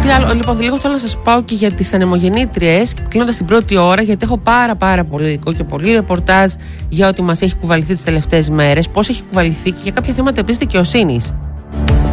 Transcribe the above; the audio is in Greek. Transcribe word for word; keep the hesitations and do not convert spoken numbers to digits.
Τι άλλο, λοιπόν, λίγο θέλω να σας πάω και για τις ανεμογεννήτριες, κλείνοντας την πρώτη ώρα, γιατί έχω πάρα πάρα πολύ υλικό και πολύ ρεπορτάζ για ό,τι μας έχει κουβαληθεί τις τελευταίες μέρες, πώς έχει κουβαληθεί και για κάποια θέματα επίσης δικαιοσύνης.